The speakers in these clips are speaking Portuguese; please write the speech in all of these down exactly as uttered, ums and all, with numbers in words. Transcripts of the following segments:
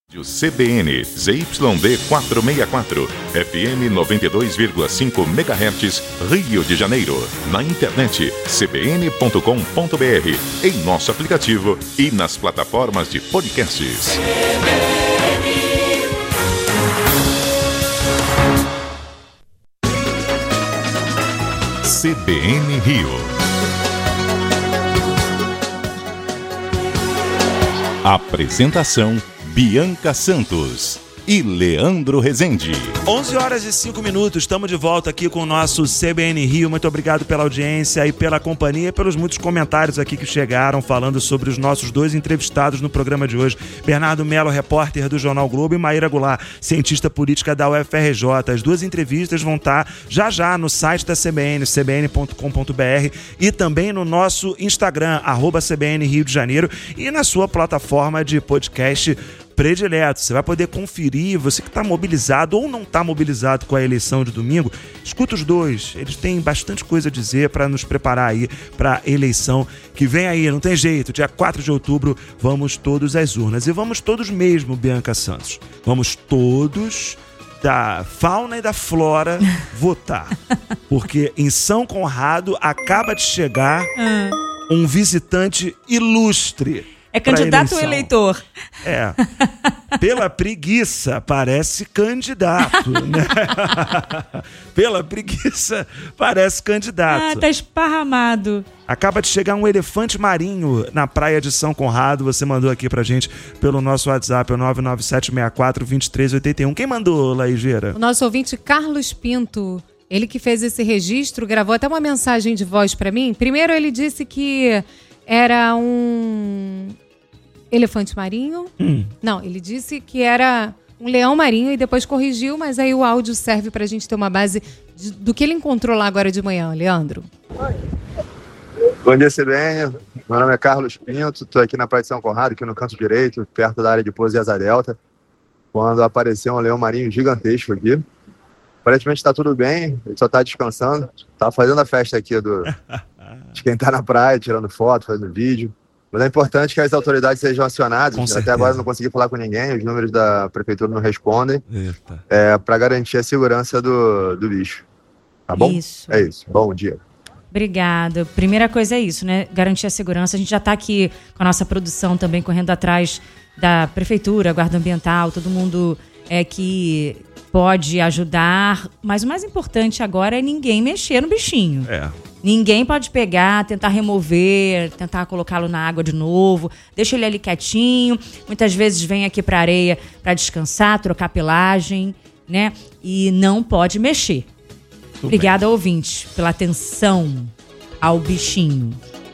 C B N, Z Y D quatrocentos e sessenta e quatro, F M noventa e dois vírgula cinco megahertz, Rio de Janeiro. Na internet, c b n ponto com ponto b r, em nosso aplicativo e nas plataformas de podcasts. C B N Rio. Apresentação: Bianca Santos e Leandro Rezende. onze horas e cinco minutos, estamos de volta aqui com o nosso C B N Rio. Muito obrigado pela audiência e pela companhia, pelos muitos comentários aqui que chegaram falando sobre os nossos dois entrevistados no programa de hoje. Bernardo Melo, repórter do Jornal Globo, e Maíra Goulart, cientista política da U F R J. As duas entrevistas vão estar já já no site da C B N, c b n ponto com ponto b r, e também no nosso Instagram, arroba C B N Rio de Janeiro, e na sua plataforma de podcast predileto. Você vai poder conferir, você que está mobilizado ou não está mobilizado com a eleição de domingo, escuta os dois, eles têm bastante coisa a dizer para nos preparar aí para a eleição que vem aí, não tem jeito, dia quatro de outubro vamos todos às urnas, e vamos todos mesmo, Bianca Santos, vamos todos da fauna e da flora votar, porque em São Conrado acaba de chegar um visitante ilustre. É candidato ou eleitor? É. Pela preguiça, parece candidato, né? Pela preguiça, parece candidato. Ah, tá esparramado. Acaba de chegar um elefante marinho na praia de São Conrado. Você mandou aqui pra gente pelo nosso WhatsApp, é nove nove sete seis quatro, dois três oito um. Quem mandou, Laígeira? O nosso ouvinte Carlos Pinto. Ele que fez esse registro, gravou até uma mensagem de voz pra mim. Primeiro ele disse que era um elefante marinho. Hum. Não, ele disse que era um leão marinho e depois corrigiu, mas aí o áudio serve pra gente ter uma base de, do que ele encontrou lá agora de manhã, Leandro. Bom dia, C B N. Meu nome é Carlos Pinto, estou aqui na Praia de São Conrado, aqui no canto direito, perto da área de pouso de Asa Delta, quando apareceu um leão marinho gigantesco aqui. Aparentemente está tudo bem, ele só está descansando, está fazendo a festa aqui do... de quem está na praia, tirando foto, fazendo vídeo. Mas é importante que as autoridades sejam acionadas. Com Até certeza. agora eu não consegui falar com ninguém, os números da prefeitura não respondem, é, para garantir a segurança do, do bicho. Tá bom? Isso. É isso. Bom dia. Obrigada. Primeira coisa é isso, né? Garantir a segurança. A gente já está aqui com a nossa produção também correndo atrás da prefeitura, guarda ambiental, todo mundo é, que pode ajudar. Mas o mais importante agora é ninguém mexer no bichinho. É. Ninguém pode pegar, tentar remover, tentar colocá-lo na água de novo. Deixa ele ali quietinho. Muitas vezes vem aqui pra areia para descansar, trocar pelagem, né? E não pode mexer. Tudo Obrigada, bem. Ouvinte, pela atenção ao bichinho.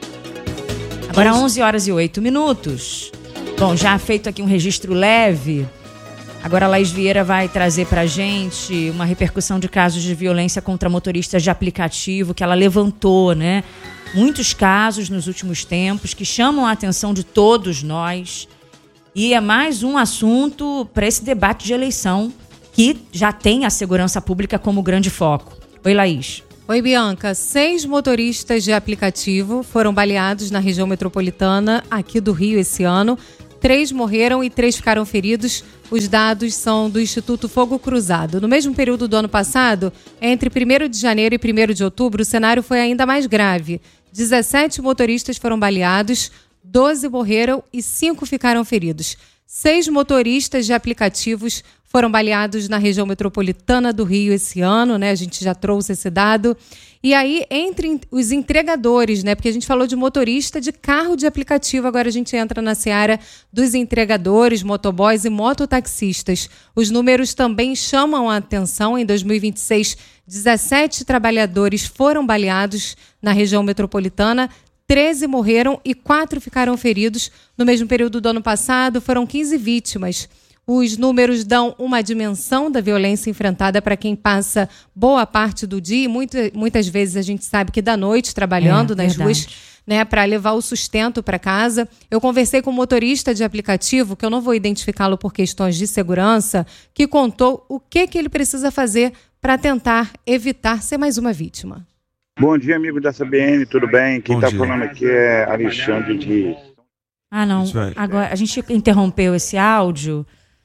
Agora onze horas e oito minutos. Bom, já feito aqui um registro leve. Agora a Laís Vieira vai trazer pra gente uma repercussão de casos de violência contra motoristas de aplicativo que ela levantou, né? Muitos casos nos últimos tempos que chamam a atenção de todos nós. E é mais um assunto para esse debate de eleição que já tem a segurança pública como grande foco. Oi, Laís. Oi, Bianca. Seis motoristas de aplicativo foram baleados na região metropolitana aqui do Rio esse ano. Três morreram e três ficaram feridos. Os dados são do Instituto Fogo Cruzado. No mesmo período do ano passado, entre primeiro de janeiro e primeiro de outubro, o cenário foi ainda mais grave. dezessete motoristas foram baleados, doze morreram e cinco ficaram feridos. Seis motoristas de aplicativos foram baleados na região metropolitana do Rio esse ano, né? A gente já trouxe esse dado. E aí, entre os entregadores, né? Porque a gente falou de motorista de carro de aplicativo, agora a gente entra na seara dos entregadores, motoboys e mototaxistas. Os números também chamam a atenção. Em dois mil e vinte e seis, dezessete trabalhadores foram baleados na região metropolitana, treze morreram e quatro ficaram feridos. No mesmo período do ano passado, foram quinze vítimas. Os números dão uma dimensão da violência enfrentada para quem passa boa parte do dia. Muita, muitas vezes a gente sabe que da noite, trabalhando é, nas verdade. ruas, né, para levar o sustento para casa. Eu conversei com um motorista de aplicativo, que eu não vou identificá-lo por questões de segurança, que contou o que, que ele precisa fazer para tentar evitar ser mais uma vítima. Bom dia, amigo da C B N, tudo bem? Quem está falando aqui é Alexandre de... Ah, não. Agora, a gente interrompeu esse áudio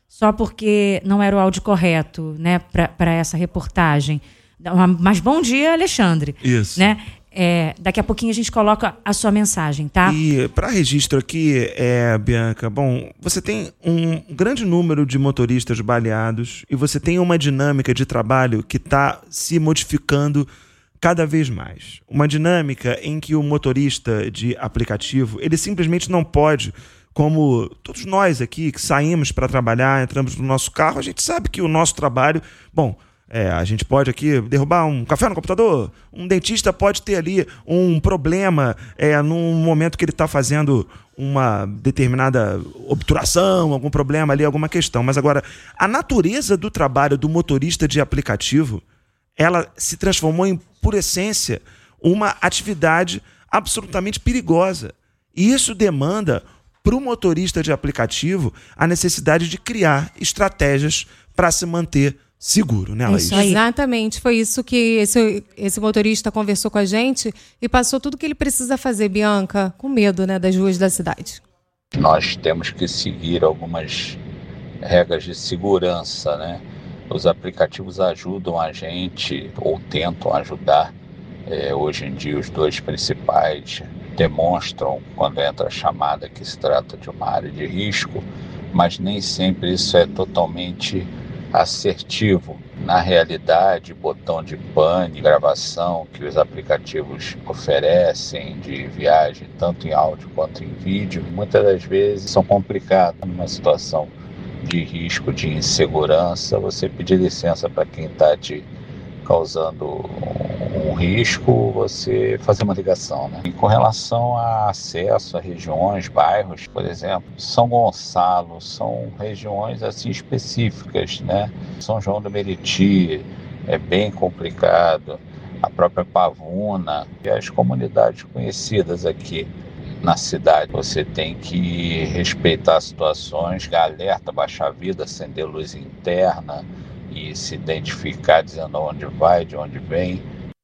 só porque não era o áudio correto, né, para essa reportagem. Mas bom dia, Alexandre. Isso. Né? É, daqui a pouquinho a gente coloca a sua mensagem, tá? E para registro aqui, é, Bianca, bom, você tem um grande número de motoristas baleados e você tem uma dinâmica de trabalho que está se modificando cada vez mais. Uma dinâmica em que o motorista de aplicativo, ele simplesmente não pode, como todos nós aqui que saímos para trabalhar, entramos no nosso carro, a gente sabe que o nosso trabalho, bom, é, a gente pode aqui derrubar um café no computador, um dentista pode ter ali um problema é, num momento que ele está fazendo uma determinada obturação, algum problema ali, alguma questão. Mas agora, a natureza do trabalho do motorista de aplicativo, ela se transformou em, por essência, uma atividade absolutamente perigosa. E isso demanda para o motorista de aplicativo a necessidade de criar estratégias para se manter seguro, né, Laís? Exatamente, foi isso que esse, esse motorista conversou com a gente e passou tudo o que ele precisa fazer, Bianca, com medo, né, das ruas da cidade. Nós temos que seguir algumas regras de segurança, né? Os aplicativos ajudam a gente, ou tentam ajudar. É, hoje em dia, os dois principais demonstram, quando entra a chamada, que se trata de uma área de risco, mas nem sempre isso é totalmente assertivo. Na realidade, botão de pane, gravação que os aplicativos oferecem de viagem, tanto em áudio quanto em vídeo, muitas das vezes são complicados. Numa situação de risco, de insegurança, você pedir licença para quem está te causando um risco, você fazer uma ligação, né? E com relação a acesso a regiões, bairros, por exemplo, São Gonçalo, são regiões assim específicas, né? São João do Meriti é bem complicado, a própria Pavuna e as comunidades conhecidas aqui na cidade. Você tem que respeitar situações, alerta, baixar a vida, acender luz interna e se identificar dizendo onde vai, de onde vem.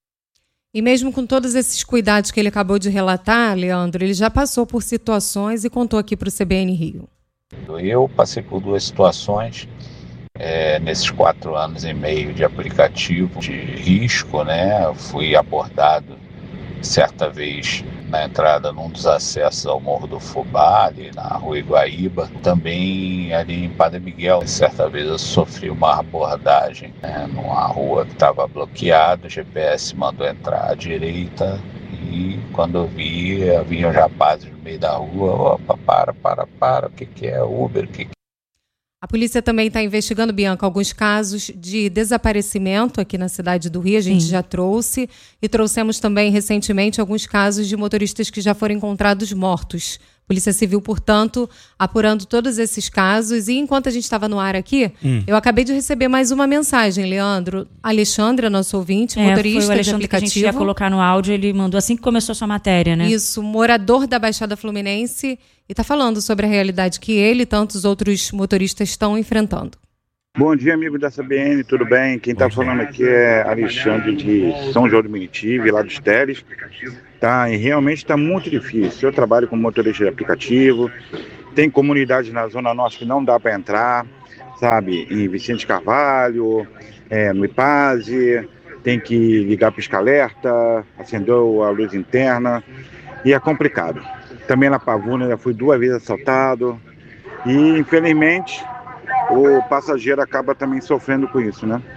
E mesmo com todos esses cuidados que ele acabou de relatar, Leandro, ele já passou por situações e contou aqui para o C B N Rio. Eu passei por duas situações é, nesses quatro anos e meio de aplicativo de risco, né? Eu fui abordado certa vez na entrada num dos acessos ao Morro do Fubá, ali na Rua Iguaíba, também ali em Padre Miguel. Certa vez eu sofri uma abordagem, né, numa rua que estava bloqueada, o G P S mandou entrar à direita e quando eu vi, vinham rapazes no meio da rua, opa, para, para, para, o que que é Uber, o que que A polícia também está investigando, Bianca, alguns casos de desaparecimento aqui na cidade do Rio. A gente Sim. já trouxe e trouxemos também recentemente alguns casos de motoristas que já foram encontrados mortos. Polícia Civil, portanto, apurando todos esses casos. E enquanto a gente estava no ar aqui, hum. eu acabei de receber mais uma mensagem, Leandro. Alexandra, nosso ouvinte, é, motorista foi o Alexandre de aplicativo. Que a gente ia colocar no áudio, ele mandou assim que começou a sua matéria, né? Isso, morador da Baixada Fluminense. E está falando sobre a realidade que ele e tantos outros motoristas estão enfrentando. Bom dia, amigo da C B N, tudo bem? Quem está falando aqui é Alexandre de São João do Meriti, lá dos Teles. Tá, e realmente está muito difícil. Eu trabalho como motorista de aplicativo, tem comunidades na Zona Norte que não dá para entrar, sabe? Em Vicente Carvalho, é, no Ipaze, tem que ligar pisca-alerta, acendeu a luz interna e é complicado. Também na Pavuna já fui duas vezes assaltado e, infelizmente, o passageiro acaba também sofrendo com isso, né?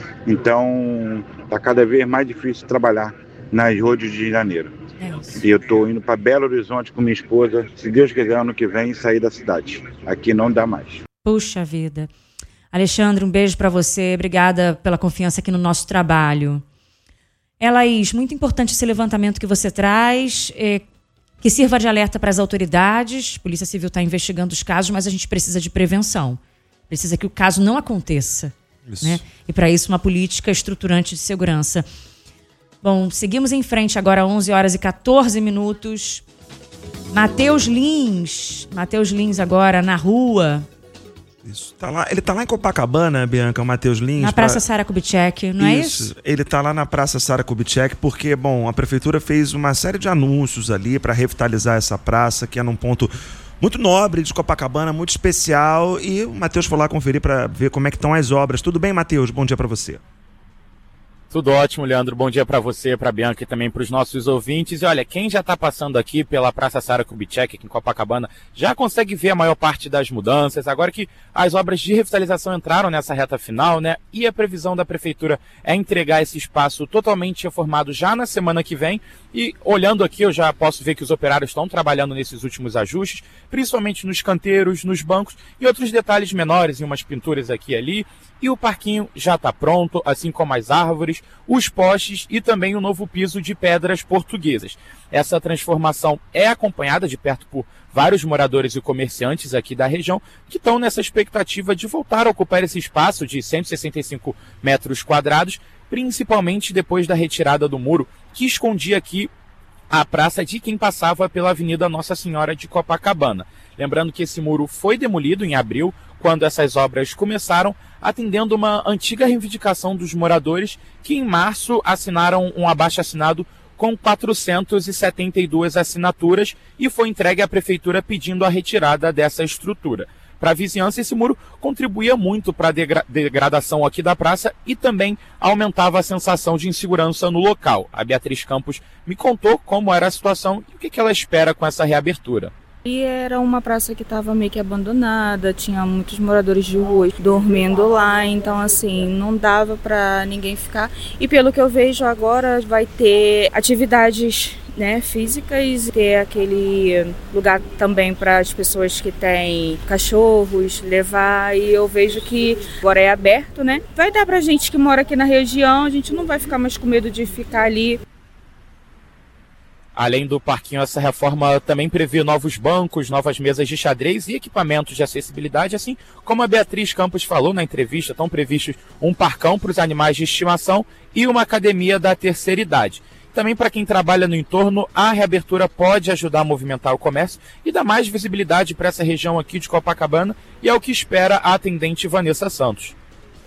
Então, está cada vez mais difícil trabalhar nas ruas de Janeiro. É e eu estou indo para Belo Horizonte com minha esposa, se Deus quiser, ano que vem, sair da cidade. Aqui não dá mais. Puxa vida. Alexandre, um beijo para você. Obrigada pela confiança aqui no nosso trabalho. É, Laís, muito importante esse levantamento que você traz. É... que sirva de alerta para as autoridades. A Polícia Civil está investigando os casos, mas a gente precisa de prevenção. Precisa que o caso não aconteça. Né? E para isso uma política estruturante de segurança. Bom, seguimos em frente agora, onze horas e catorze minutos. Matheus Lins. Matheus Lins agora na rua. Isso, tá lá, ele tá lá em Copacabana, Bianca, o Matheus Lins. Na Praça pra... Sara Kubitschek, não é isso? Isso, ele tá lá na Praça Sara Kubitschek porque, bom, a prefeitura fez uma série de anúncios ali para revitalizar essa praça, que é num ponto muito nobre de Copacabana, muito especial, e o Matheus foi lá conferir para ver como é que estão as obras. Tudo bem, Matheus? Bom dia para você. Tudo ótimo, Leandro. Bom dia para você, para a Bianca e também para os nossos ouvintes. E olha, quem já está passando aqui pela Praça Sara Kubitschek, aqui em Copacabana, já consegue ver a maior parte das mudanças. Agora que as obras de revitalização entraram nessa reta final, né? E a previsão da Prefeitura é entregar esse espaço totalmente reformado já na semana que vem. E olhando aqui, eu já posso ver que os operários estão trabalhando nesses últimos ajustes, principalmente nos canteiros, nos bancos e outros detalhes menores, em umas pinturas aqui e ali. E o parquinho já está pronto, assim como as árvores, os postes e também o novo piso de pedras portuguesas. Essa transformação é acompanhada de perto por vários moradores e comerciantes aqui da região que estão nessa expectativa de voltar a ocupar esse espaço de cento e sessenta e cinco metros quadrados, principalmente depois da retirada do muro que escondia aqui a praça de quem passava pela Avenida Nossa Senhora de Copacabana. Lembrando que esse muro foi demolido em abril, quando essas obras começaram, atendendo uma antiga reivindicação dos moradores que em março assinaram um abaixo-assinado com quatrocentas e setenta e duas assinaturas e foi entregue à Prefeitura pedindo a retirada dessa estrutura. Para a vizinhança, esse muro contribuía muito para a degra- degradação aqui da praça e também aumentava a sensação de insegurança no local. A Beatriz Campos me contou como era a situação e o que, que ela espera com essa reabertura. E era uma praça que estava meio que abandonada, tinha muitos moradores de rua dormindo lá, então assim, não dava para ninguém ficar. E pelo que eu vejo agora, vai ter atividades, né, físicas, ter aquele lugar também para as pessoas que têm cachorros levar, e eu vejo que agora é aberto, né? Vai dar pra gente que mora aqui na região, a gente não vai ficar mais com medo de ficar ali. Além do parquinho, essa reforma também prevê novos bancos, novas mesas de xadrez e equipamentos de acessibilidade, assim como a Beatriz Campos falou na entrevista, estão previstos um parcão para os animais de estimação e uma academia da terceira idade. Também para quem trabalha no entorno, a reabertura pode ajudar a movimentar o comércio e dar mais visibilidade para essa região aqui de Copacabana, e é o que espera a atendente Vanessa Santos.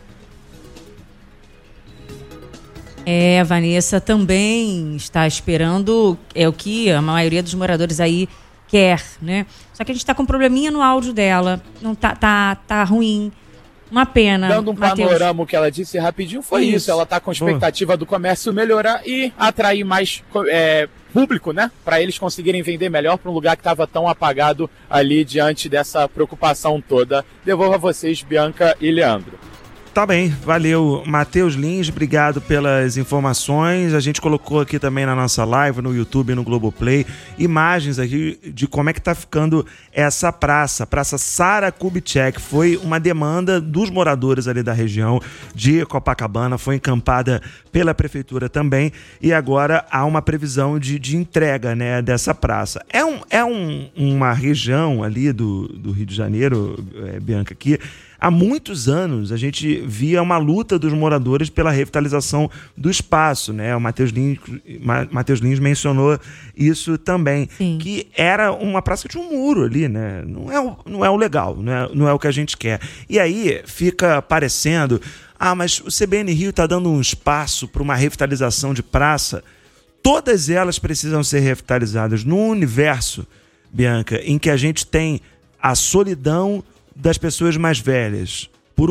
É, a Vanessa também está esperando, é o que a maioria dos moradores aí quer, né? Só que a gente está com um probleminha no áudio dela, não tá, tá, tá ruim, uma pena. Dando um Mateus. panorama, o que ela disse rapidinho foi isso, isso. ela está com a expectativa do comércio melhorar e atrair mais é, público, né? Para eles conseguirem vender melhor para um lugar que estava tão apagado ali diante dessa preocupação toda. Devolvo a vocês, Bianca e Leandro. Tá bem, valeu, Matheus Lins, obrigado pelas informações. A gente colocou aqui também na nossa live, no YouTube e no Globoplay, imagens aqui de como é que tá ficando essa praça, Praça Sara Kubitschek. Foi uma demanda dos moradores ali da região de Copacabana, foi encampada pela Prefeitura também, e agora há uma previsão de, de entrega, né, dessa praça. É, um, é um, uma região ali do, do Rio de Janeiro, é, Bianca, aqui, há muitos anos a gente via uma luta dos moradores pela revitalização do espaço, né? O Matheus Lins, Matheus Lins mencionou isso também. Sim. Que era uma praça que tinha um muro ali, né? Não é o, não é o legal, não é, não é o que a gente quer. E aí fica parecendo, ah, mas o C B N Rio está dando um espaço para uma revitalização de praça. Todas elas precisam ser revitalizadas num universo, Bianca, em que a gente tem a solidão das pessoas mais velhas,